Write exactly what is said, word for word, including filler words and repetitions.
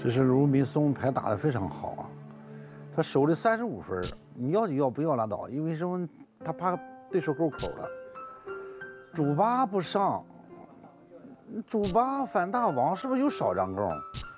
这是卢米松牌打得非常好，他守的三十五分，你要就要，不要拉倒。因为什么？他怕对手够口了。主八不上，主八反大王是不是有少张弓？